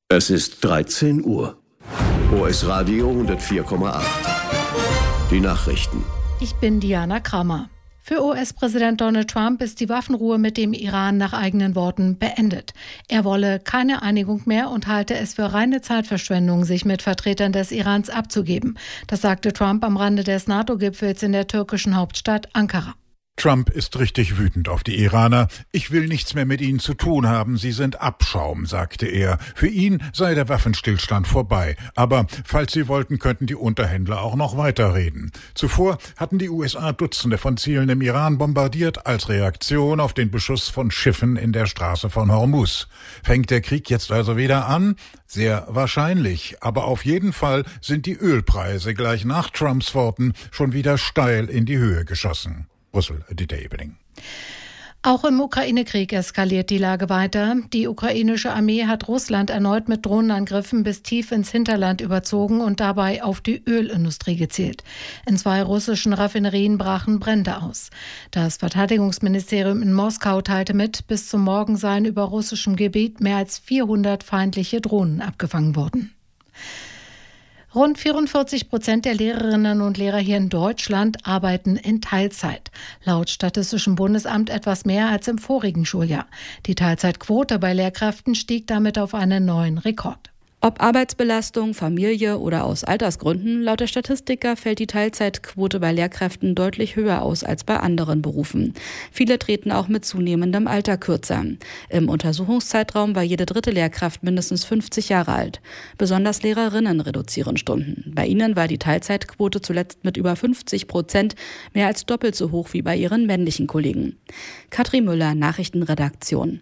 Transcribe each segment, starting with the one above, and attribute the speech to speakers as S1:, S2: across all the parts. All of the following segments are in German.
S1: Es ist 13 Uhr. OS Radio 104,8. Die Nachrichten.
S2: Ich bin Diana Kramer. Für US-Präsident Donald Trump ist die Waffenruhe mit dem Iran nach eigenen Worten beendet. Er wolle keine Einigung mehr und halte es für reine Zeitverschwendung, sich mit Vertretern des Irans abzugeben. Das sagte Trump am Rande des NATO-Gipfels in der türkischen Hauptstadt Ankara.
S3: Trump ist richtig wütend auf die Iraner. Ich will nichts mehr mit ihnen zu tun haben. Sie sind Abschaum, sagte er. Für ihn sei der Waffenstillstand vorbei. Aber falls sie wollten, könnten die Unterhändler auch noch weiterreden. Zuvor hatten die USA Dutzende von Zielen im Iran bombardiert als Reaktion auf den Beschuss von Schiffen in der Straße von Hormuz. Fängt der Krieg jetzt also wieder an? Sehr wahrscheinlich. Aber auf jeden Fall sind die Ölpreise gleich nach Trumps Worten schon wieder steil in die Höhe geschossen. Brüssel, Dieter Ebeling.
S2: Auch im Ukraine-Krieg eskaliert die Lage weiter. Die ukrainische Armee hat Russland erneut mit Drohnenangriffen bis tief ins Hinterland überzogen und dabei auf die Ölindustrie gezielt. In 2 russischen Raffinerien brachen Brände aus. Das Verteidigungsministerium in Moskau teilte mit, bis zum Morgen seien über russischem Gebiet mehr als 400 feindliche Drohnen abgefangen worden. Rund 44% der Lehrerinnen und Lehrer hier in Deutschland arbeiten in Teilzeit. Laut Statistischem Bundesamt etwas mehr als im vorigen Schuljahr. Die Teilzeitquote bei Lehrkräften stieg damit auf einen neuen Rekord.
S4: Ob Arbeitsbelastung, Familie oder aus Altersgründen, laut der Statistiker fällt die Teilzeitquote bei Lehrkräften deutlich höher aus als bei anderen Berufen. Viele treten auch mit zunehmendem Alter kürzer. Im Untersuchungszeitraum war jede 3. Lehrkraft mindestens 50 Jahre alt. Besonders Lehrerinnen reduzieren Stunden. Bei ihnen war die Teilzeitquote zuletzt mit über 50% mehr als doppelt so hoch wie bei ihren männlichen Kollegen. Katrin Müller, Nachrichtenredaktion.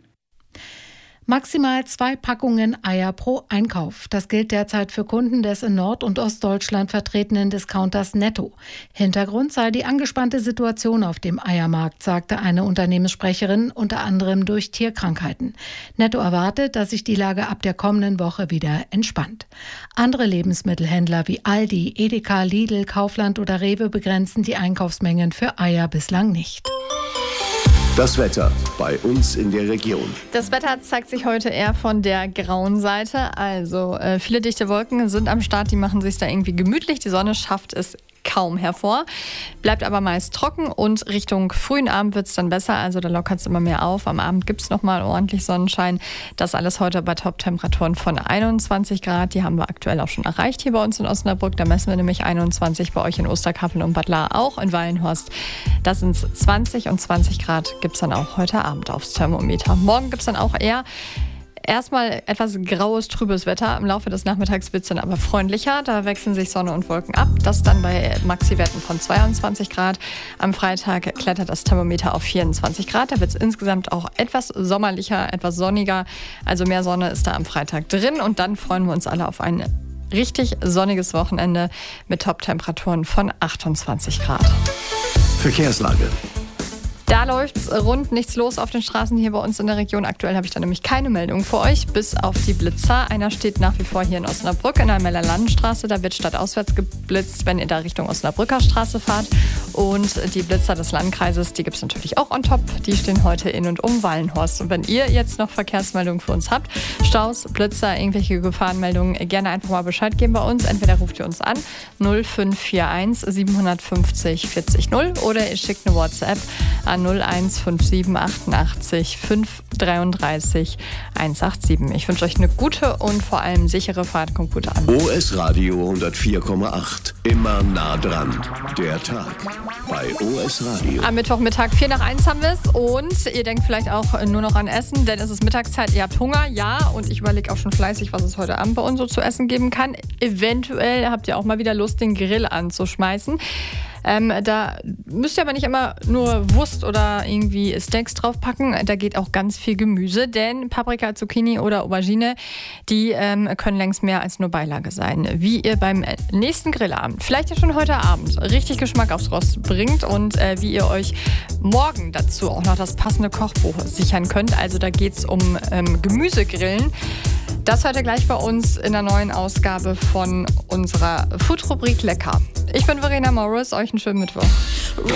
S2: Maximal 2 Packungen Eier pro Einkauf. Das gilt derzeit für Kunden des in Nord- und Ostdeutschland vertretenen Discounters Netto. Hintergrund sei die angespannte Situation auf dem Eiermarkt, sagte eine Unternehmenssprecherin, unter anderem durch Tierkrankheiten. Netto erwartet, dass sich die Lage ab der kommenden Woche wieder entspannt. Andere Lebensmittelhändler wie Aldi, Edeka, Lidl, Kaufland oder Rewe begrenzen die Einkaufsmengen für Eier bislang nicht.
S1: Das Wetter bei uns in der Region.
S5: Das Wetter zeigt sich heute eher von der grauen Seite. Also viele dichte Wolken sind am Start, die machen sich da irgendwie gemütlich. Die Sonne schafft es kaum hervor, bleibt aber meist trocken und Richtung frühen Abend wird es dann besser, also da lockert es immer mehr auf. Am Abend gibt es nochmal ordentlich Sonnenschein. Das alles heute bei Top-Temperaturen von 21 Grad. Die haben wir aktuell auch schon erreicht hier bei uns in Osnabrück. Da messen wir nämlich 21, bei euch in Osterkappeln und Bad Lahr auch, in Wallenhorst. Das sind 20 und 20 Grad gibt es dann auch heute Abend aufs Thermometer. Morgen gibt es dann auch eher erstmal etwas graues, trübes Wetter. Im Laufe des Nachmittags wird es dann aber freundlicher. Da wechseln sich Sonne und Wolken ab. Das dann bei Maxi-Werten von 22 Grad. Am Freitag klettert das Thermometer auf 24 Grad. Da wird es insgesamt auch etwas sommerlicher, etwas sonniger. Also mehr Sonne ist da am Freitag drin. Und dann freuen wir uns alle auf ein richtig sonniges Wochenende mit Top-Temperaturen von 28 Grad.
S1: Verkehrslage.
S5: Da läuft's rund nichts los auf den Straßen hier bei uns in der Region. Aktuell habe ich da nämlich keine Meldung für euch, bis auf die Blitzer. Einer steht nach wie vor hier in Osnabrück in der Meller-Landenstraße. Da wird stadtauswärts geblitzt, wenn ihr da Richtung Osnabrücker Straße fahrt. Und die Blitzer des Landkreises, die gibt es natürlich auch on top. Die stehen heute in und um Wallenhorst. Und wenn ihr jetzt noch Verkehrsmeldungen für uns habt, Staus, Blitzer, irgendwelche Gefahrenmeldungen, gerne einfach mal Bescheid geben bei uns. Entweder ruft ihr uns an 0541 750 40 0 oder ihr schickt eine WhatsApp an 0157 88 533 187. Ich wünsche euch eine gute und vor allem sichere Fahrt. Kommt gut an.
S1: OS Radio 104,8. Immer nah dran. Der Tag bei OS Radio.
S5: Am Mittwochmittag 1:04 haben wir es und ihr denkt vielleicht auch nur noch an Essen, denn es ist Mittagszeit, ihr habt Hunger, ja, und ich überlege auch schon fleißig, was es heute Abend bei uns so zu essen geben kann. Eventuell habt ihr auch mal wieder Lust, den Grill anzuschmeißen. Da müsst ihr aber nicht immer nur Wurst oder irgendwie Steaks draufpacken. Da geht auch ganz viel Gemüse, denn Paprika, Zucchini oder Aubergine, die können längst mehr als nur Beilage sein. Wie ihr beim nächsten Grillabend, vielleicht ja schon heute Abend, richtig Geschmack aufs Rost bringt und wie ihr euch morgen dazu auch noch das passende Kochbuch sichern könnt. Also da geht es um Gemüsegrillen. Das hört ihr gleich bei uns in der neuen Ausgabe von unserer Food-Rubrik Lecker. Ich bin Verena Morris, euch einen schönen Mittwoch.